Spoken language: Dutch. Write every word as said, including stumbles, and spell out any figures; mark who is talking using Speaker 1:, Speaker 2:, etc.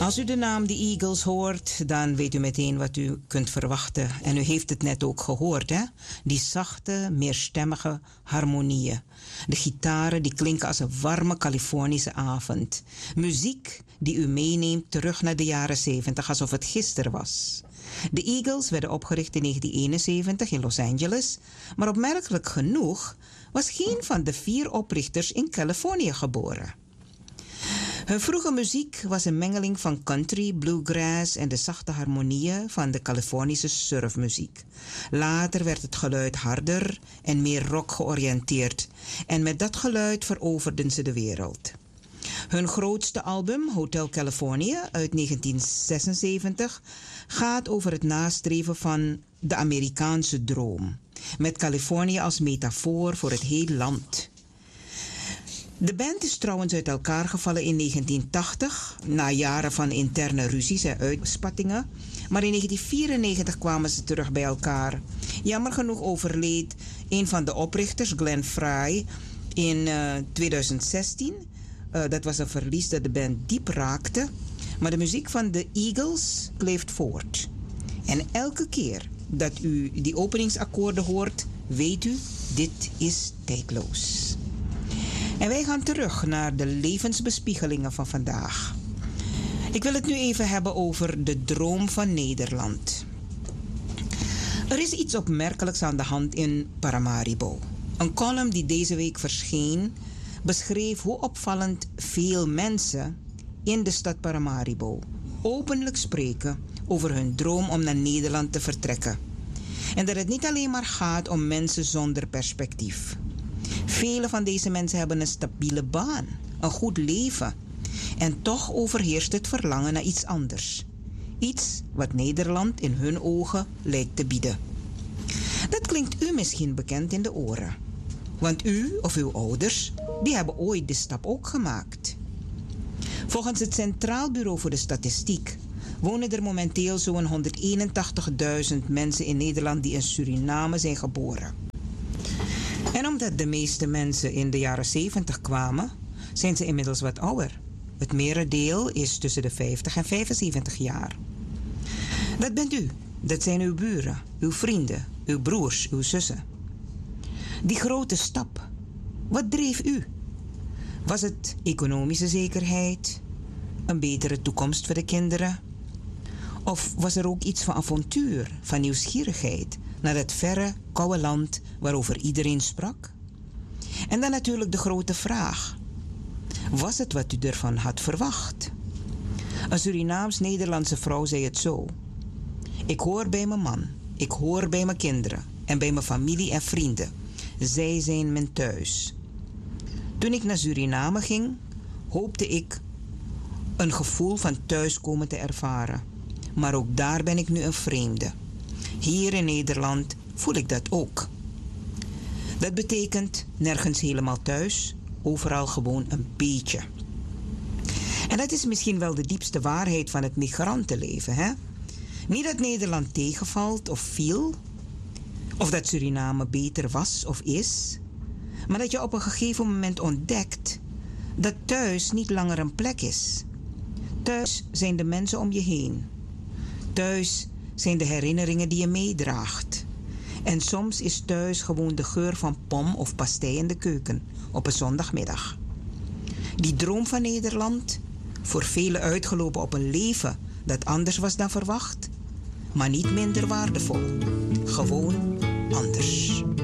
Speaker 1: Als u de naam The Eagles hoort, dan weet u meteen wat u kunt verwachten. En u heeft het net ook gehoord, hè? Die zachte, meerstemmige harmonieën. De gitaren die klinken als een warme Californische avond. Muziek die u meeneemt terug naar de jaren zeventig, alsof het gisteren was. De Eagles werden opgericht in negentien eenenzeventig in Los Angeles. Maar opmerkelijk genoeg was geen van de vier oprichters in Californië geboren. Hun vroege muziek was een mengeling van country, bluegrass en de zachte harmonieën van de Californische surfmuziek. Later werd het geluid harder en meer rock georiënteerd en met dat geluid veroverden ze de wereld. Hun grootste album, Hotel California uit negentien zesenzeventig, gaat over het nastreven van de Amerikaanse droom, met Californië als metafoor voor het hele land. De band is trouwens uit elkaar gevallen in negentien tachtig, na jaren van interne ruzies en uitspattingen. Maar in negentien vierennegentig kwamen ze terug bij elkaar. Jammer genoeg overleed een van de oprichters, Glenn Frey, in uh, tweeduizend zestien. Uh, dat was een verlies dat de band diep raakte. Maar de muziek van de Eagles leeft voort. En elke keer dat u die openingsakkoorden hoort, weet u, dit is tijdloos. En wij gaan terug naar de levensbespiegelingen van vandaag. Ik wil het nu even hebben over de droom van Nederland. Er is iets opmerkelijks aan de hand in Paramaribo. Een column die deze week verscheen beschreef hoe opvallend veel mensen in de stad Paramaribo openlijk spreken over hun droom om naar Nederland te vertrekken. En dat het niet alleen maar gaat om mensen zonder perspectief. Vele van deze mensen hebben een stabiele baan, een goed leven. En toch overheerst het verlangen naar iets anders. Iets wat Nederland in hun ogen lijkt te bieden. Dat klinkt u misschien bekend in de oren. Want u of uw ouders, die hebben ooit de stap ook gemaakt. Volgens het Centraal Bureau voor de Statistiek wonen er momenteel zo'n honderdeenentachtigduizend mensen in Nederland die in Suriname zijn geboren. En omdat de meeste mensen in de jaren zeventig kwamen, zijn ze inmiddels wat ouder. Het merendeel is tussen de vijftig en vijfenzeventig jaar. Dat bent u. Dat zijn uw buren, uw vrienden, uw broers, uw zussen. Die grote stap, wat dreef u? Was het economische zekerheid? Een betere toekomst voor de kinderen? Of was er ook iets van avontuur, van nieuwsgierigheid naar het verre, koude land waarover iedereen sprak? En dan natuurlijk de grote vraag. Was het wat u ervan had verwacht? Een Surinaams-Nederlandse vrouw zei het zo. Ik hoor bij mijn man, ik hoor bij mijn kinderen en bij mijn familie en vrienden. Zij zijn mijn thuis. Toen ik naar Suriname ging, hoopte ik een gevoel van thuiskomen te ervaren. Maar ook daar ben ik nu een vreemde. Hier in Nederland voel ik dat ook. Dat betekent nergens helemaal thuis, overal gewoon een beetje. En dat is misschien wel de diepste waarheid van het migrantenleven, hè? Niet dat Nederland tegenvalt of viel, of dat Suriname beter was of is, maar dat je op een gegeven moment ontdekt dat thuis niet langer een plek is. Thuis zijn de mensen om je heen. Thuis zijn de herinneringen die je meedraagt. En soms is thuis gewoon de geur van pom of pastei in de keuken op een zondagmiddag. Die droom van Nederland, voor velen uitgelopen op een leven dat anders was dan verwacht, maar niet minder waardevol. Gewoon anders.